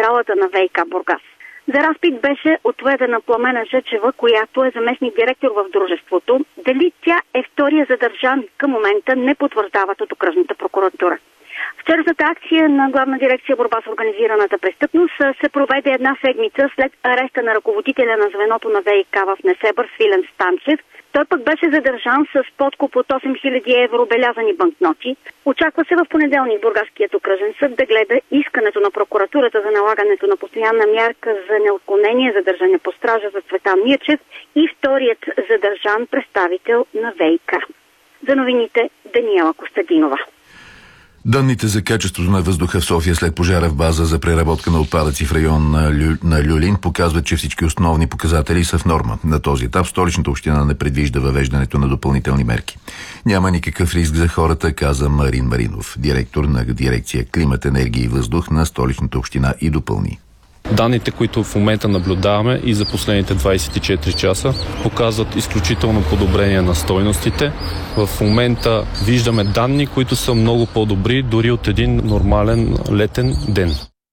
централата на ВиК Бургас. За разпит беше отведена Пламена Жечева, която е заместник-директор в дружеството. Дали тя е втория задържан към момента, не потвърждават от окръжната прокуратура. Вчерашната акция на Главна дирекция борба с организираната престъпност се проведе една седмица след ареста на ръководителя на звеното на ВиК в Несебър Свилен Станчев. Той пък беше задържан с подкуп от 8000 евро белязани банкноти. Очаква се в понеделник Бургаският окръжен съд да гледа искането на прокуратурата за налагането на постоянна мярка за неотклонение задържане по стража за Цветан Мирчев и вторият задържан представител на ВиК. За новините Даниела Костадинова. Данните за качеството на въздуха в София след пожара в база за преработка на отпадъци в район на Люлин показват, че всички основни показатели са в норма. На този етап Столичната община не предвижда въвеждането на допълнителни мерки. Няма никакъв риск за хората, каза Марин Маринов, директор на дирекция Климат, енергия и въздух на Столичната община, и допълни. Данните, които в момента наблюдаваме и за последните 24 часа, показват изключително подобрение на стойностите. В момента виждаме данни, които са много по-добри дори от един нормален летен ден.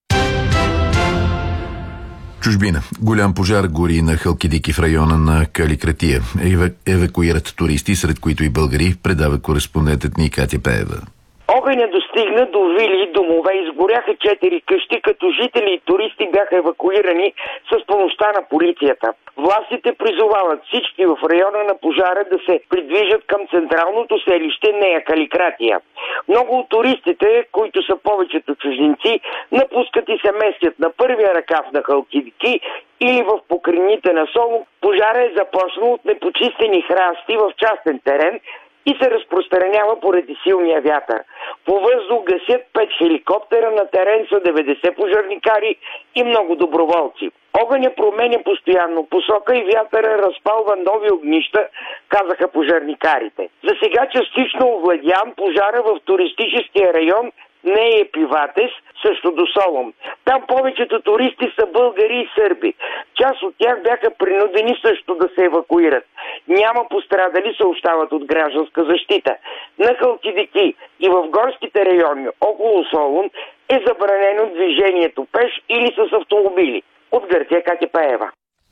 Чужбина. Голям пожар гори на Халкидики в района на Каликратия. Евакуират туристи, сред които и българи, предава кореспондентът ни Катя Пеева. Огъня достигна до вили и домове, изгоряха 4 къщи, като жители и туристи бяха евакуирани с помощта на полицията. Властите призовават всички в района на пожара да се придвижат към централното селище Нея Каликратия. Много от туристите, които са повечето чужденци, напускат и се местят на първия ръкав на Халкидики или в покрайнините на Солун. Пожара е започнал от непочистени храсти в частен терен и се разпространява поради силния вятър. По въздух гасят 5 хеликоптера, на терен са 90 пожарникари и много доброволци. Огъня променя постоянно посока и вятъра разпалва нови огнища, казаха пожарникарите. За сега частично овладян пожара в туристическия район не е Пиватес, също до Солун. Там повечето туристи са българи и сърби. Част от тях бяха принудени също да се евакуират. Няма пострадали, съобщават от гражданска защита. На Халкидики и в горските райони около Солун е забранено движението пеш или с автомобили. От Гърция, Катя Пеева.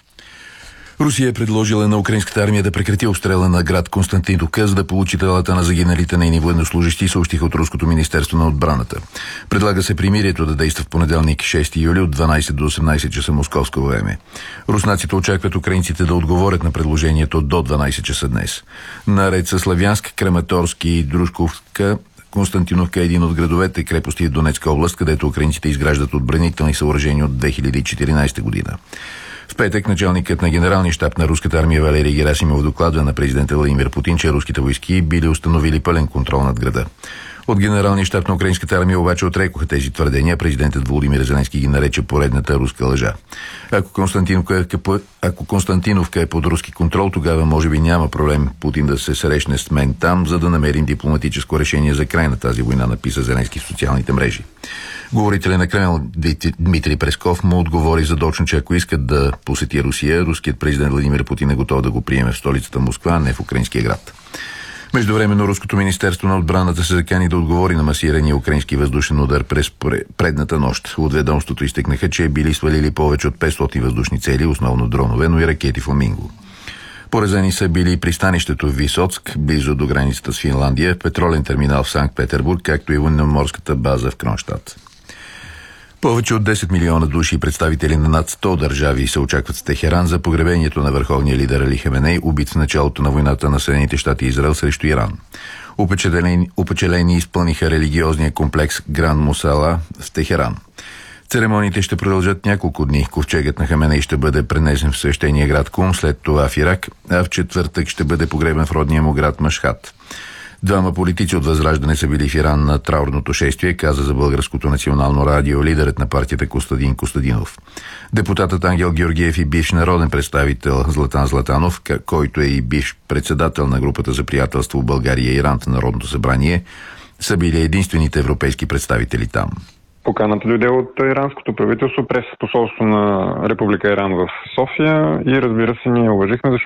Русия е предложила на украинската армия да прекрати обстрела на град Константиновка, за да получи телата на загиналите нейни военнослужащи, съобщиха от Руското министерство на отбраната. Предлага се примирието да действа в понеделник 6 юли от 12 до 18 часа московско време. Руснаците очакват украинците да отговорят на предложението до 12 часа днес. Наред с Славянск, Краматорски и Дружковка, Константиновка е един от градовете крепости в Донецка област, където украинците изграждат отбранителни съоръжения от 2014 година. В петък началникът на генералния щаб на руската армия Валерий Герасимов докладва на президента Владимир Путин, че руските войски били установили пълен контрол над града. От генералния щаб на украинската армия обаче отрекоха тези твърдения. Президентът Володимир Зеленски ги нарече поредната руска лъжа. Ако Константиновка е под руски контрол, тогава може би няма проблем Путин да се срещне с мен там, за да намерим дипломатическо решение за край на тази война, написа Зеленски в социалните мрежи. Говорителят на Кремъл Дмитрий Песков му отговори задочно, че ако искат да посети Русия, руският президент Владимир Путин е готов да го приеме в столицата Москва, а не в украинския град. Междувременно Руското министерство на отбраната се закани да отговори на масирания украински въздушен удар през предната нощ. От ведомството изтъкнаха, че били свалили повече от 500 въздушни цели, основно дронове, но и ракети Фламинго. Поразени са били и пристанището в Висоцк, близо до границата с Финландия, петролен терминал в Санкт-Петербург, както и военноморската база в Кронштадт. Повече от 10 милиона души и представители на над 100 държави се очакват с Техеран за погребението на върховния лидер Али Хаменей, убит в началото на войната на Съединените щати и Израел срещу Иран. Упечелени изпълниха религиозния комплекс Гран Мусала в Техеран. Церемониите ще продължат няколко дни. Ковчегът на Хаменей ще бъде пренесен в свещения град Кум, след това в Ирак, а в четвъртък ще бъде погребен в родния му град Машхад. Двама политици от Възраждане са били в Иран на траурното шествие, каза за Българското национално радио лидерът на партията Костадин Костадинов. Депутатът Ангел Георгиев и бивш народен представител Златан Златанов, който е и бивш председател на групата за приятелство България и Иран в Народното събрание, са били единствените европейски представители там. Поканата дойде от иранското правителство през посолство на Република Иран в София и разбира се, ние уважихме, защото